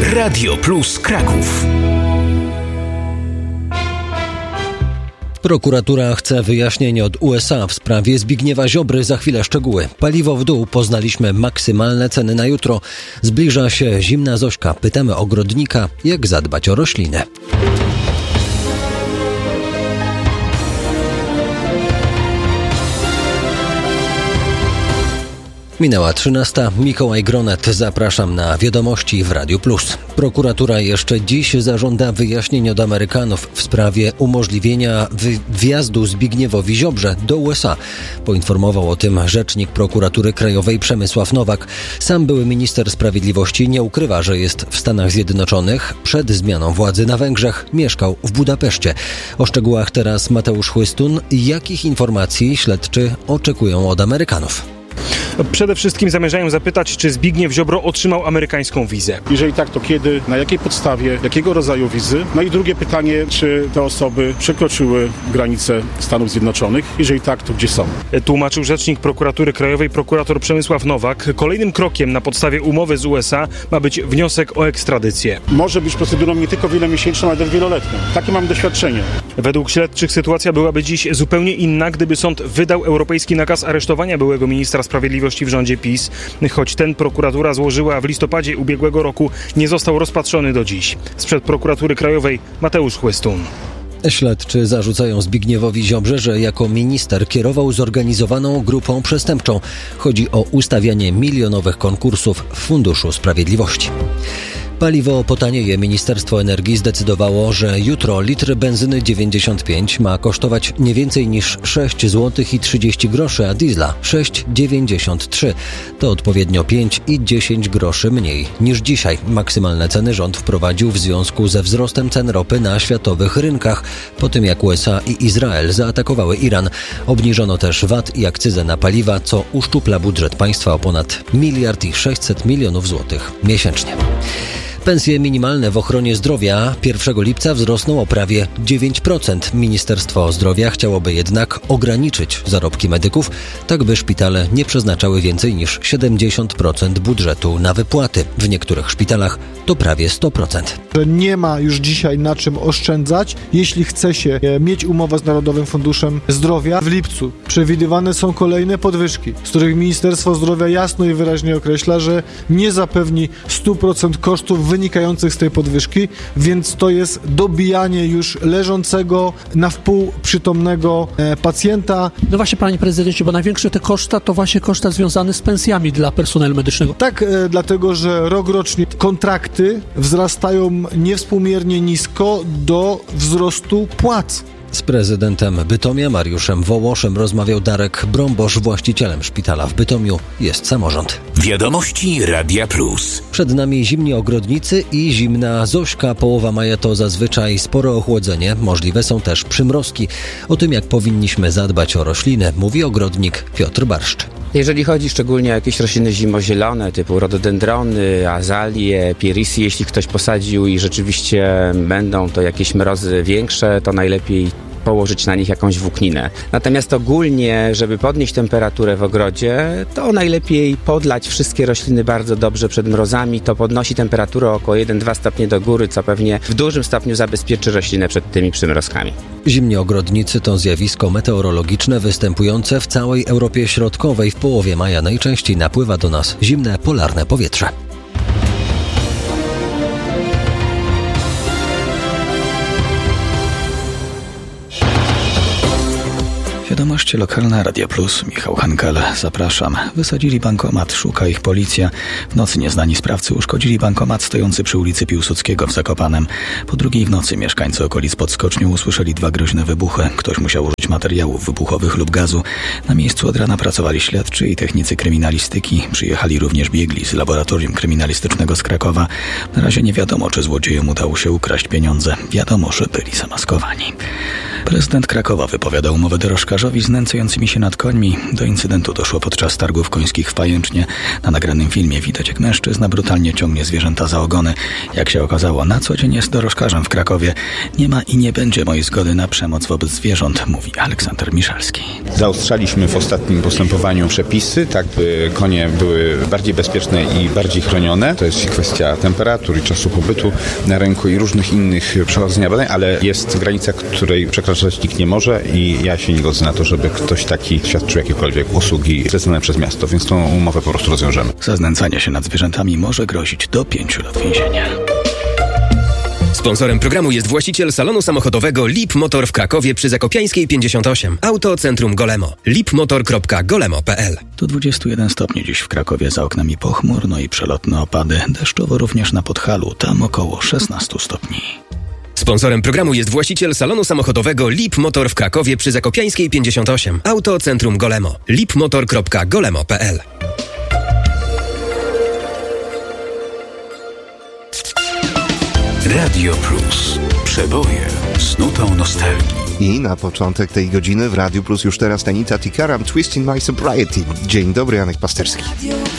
Radio Plus Kraków. Prokuratura chce wyjaśnień od USA w sprawie Zbigniewa Ziobry. Za chwilę szczegóły. Paliwo w dół. Poznaliśmy maksymalne ceny na jutro. Zbliża się zimna Zośka. Pytamy ogrodnika, jak zadbać o rośliny. Minęła 13. Mikołaj Gronet. Zapraszam na wiadomości w Radiu Plus. Prokuratura jeszcze dziś zażąda wyjaśnień od Amerykanów w sprawie umożliwienia wjazdu Zbigniewowi Ziobrze do USA. Poinformował o tym rzecznik Prokuratury Krajowej Przemysław Nowak. Sam były minister sprawiedliwości nie ukrywa, że jest w Stanach Zjednoczonych. Przed zmianą władzy na Węgrzech mieszkał w Budapeszcie. O szczegółach teraz Mateusz Chłystun. Jakich informacji śledczy oczekują od Amerykanów? Przede wszystkim zamierzają zapytać, czy Zbigniew Ziobro otrzymał amerykańską wizę. Jeżeli tak, to kiedy, na jakiej podstawie, jakiego rodzaju wizy? No i drugie pytanie, czy te osoby przekroczyły granice Stanów Zjednoczonych? Jeżeli tak, to gdzie są? Tłumaczył rzecznik Prokuratury Krajowej prokurator Przemysław Nowak. Kolejnym krokiem na podstawie umowy z USA ma być wniosek o ekstradycję. Może być procedurą nie tylko wielomiesięczną, ale też wieloletnią. Takie mam doświadczenie. Według śledczych sytuacja byłaby dziś zupełnie inna, gdyby sąd wydał europejski nakaz aresztowania byłego ministra sprawiedliwości w rządzie PiS. Choć ten prokuratura złożyła w listopadzie ubiegłego roku, nie został rozpatrzony do dziś. Sprzed Prokuratury Krajowej Mateusz Chłystun. Śledczy zarzucają Zbigniewowi Ziobrze, że jako minister kierował zorganizowaną grupą przestępczą. Chodzi o ustawianie milionowych konkursów w Funduszu Sprawiedliwości. Paliwo potanieje. Ministerstwo Energii zdecydowało, że jutro litr benzyny 95 ma kosztować nie więcej niż 6 zł i 30 groszy, a diesla 6,93. To odpowiednio 5 i 10 groszy mniej niż dzisiaj. Maksymalne ceny rząd wprowadził w związku ze wzrostem cen ropy na światowych rynkach, po tym jak USA i Izrael zaatakowały Iran. Obniżono też VAT i akcyzę na paliwa, co uszczupla budżet państwa o ponad 1 600 milionów złotych miesięcznie. Pensje minimalne w ochronie zdrowia 1 lipca wzrosną o prawie 9%. Ministerstwo Zdrowia chciałoby jednak ograniczyć zarobki medyków, tak by szpitale nie przeznaczały więcej niż 70% budżetu na wypłaty. W niektórych szpitalach to prawie 100%. Nie ma już dzisiaj na czym oszczędzać, jeśli chce się mieć umowę z Narodowym Funduszem Zdrowia. W lipcu przewidywane są kolejne podwyżki, z których Ministerstwo Zdrowia jasno i wyraźnie określa, że nie zapewni 100% kosztów wynikających z tej podwyżki, więc to jest dobijanie już leżącego na wpół przytomnego pacjenta. No właśnie, panie prezydencie, bo największe te koszta to właśnie koszta związane z pensjami dla personelu medycznego. Tak, dlatego, że rokrocznie kontrakty wzrastają niewspółmiernie nisko do wzrostu płac. Z prezydentem Bytomia Mariuszem Wołoszem rozmawiał Darek Brombosz. Właścicielem szpitala w Bytomiu jest samorząd. Wiadomości Radia Plus. Przed nami zimni ogrodnicy i zimna Zośka. Połowa maja to zazwyczaj spore ochłodzenie. Możliwe są też przymrozki. O tym, jak powinniśmy zadbać o rośliny, mówi ogrodnik Piotr Barszcz. Jeżeli chodzi szczególnie o jakieś rośliny zimozielone typu rododendrony, azalie, pierisy, jeśli ktoś posadził i rzeczywiście będą to jakieś mrozy większe, to najlepiej położyć na nich jakąś włókninę. Natomiast ogólnie, żeby podnieść temperaturę w ogrodzie, to najlepiej podlać wszystkie rośliny bardzo dobrze przed mrozami. To podnosi temperaturę o około 1-2 stopnie do góry, co pewnie w dużym stopniu zabezpieczy roślinę przed tymi przymrozkami. Zimni ogrodnicy to zjawisko meteorologiczne występujące w całej Europie Środkowej. W połowie maja najczęściej napływa do nas zimne polarne powietrze. Wiadomości lokalne Radia Plus. Michał Hankel. Zapraszam. Wysadzili bankomat. Szuka ich policja. W nocy nieznani sprawcy uszkodzili bankomat stojący przy ulicy Piłsudskiego w Zakopanem. Po drugiej w nocy mieszkańcy okolic pod Skocznią usłyszeli 2 groźne wybuchy. Ktoś musiał użyć materiałów wybuchowych lub gazu. Na miejscu od rana pracowali śledczy i technicy kryminalistyki. Przyjechali również biegli z Laboratorium Kryminalistycznego z Krakowa. Na razie nie wiadomo, czy złodziejom udało się ukraść pieniądze. Wiadomo, że byli zamaskowani. Prezydent Krakowa wypowiada umowę dorożkarzowi znęcającymi się nad końmi. Do incydentu doszło podczas targów końskich w Pajęcznie. Na nagranym filmie widać, jak mężczyzna brutalnie ciągnie zwierzęta za ogony. Jak się okazało, na co dzień jest dorożkarzem w Krakowie. Nie ma i nie będzie mojej zgody na przemoc wobec zwierząt, mówi Aleksander Miszalski. Zaostrzaliśmy w ostatnim postępowaniu przepisy, tak by konie były bardziej bezpieczne i bardziej chronione. To jest kwestia temperatur i czasu pobytu na rynku i różnych innych przechodzenia badań, ale jest granica, której przekraczać nikt nie może i ja się nie godzę na to, żeby ktoś taki świadczył jakiekolwiek usługi zlecone przez miasto, więc tą umowę po prostu rozwiążemy. Za znęcanie się nad zwierzętami może grozić do 5 lat więzienia. Sponsorem programu jest właściciel salonu samochodowego Lip Motor w Krakowie przy Zakopiańskiej 58. Auto Centrum Golemo. lipmotor.golemo.pl. Do 21 stopni dziś w Krakowie, za oknami pochmurno i przelotne opady. Deszczowo również na Podhalu, tam około 16 stopni. Sponsorem programu jest właściciel salonu samochodowego Lip Motor w Krakowie przy Zakopiańskiej 58. Auto Centrum Golemo. lipmotor.golemo.pl. Radio Plus. Przeboje z nutą nostalgii. I na początek tej godziny w Radio Plus już teraz Tanita Tikaram, Twisting My Sobriety. Dzień dobry, Janek Pasterski.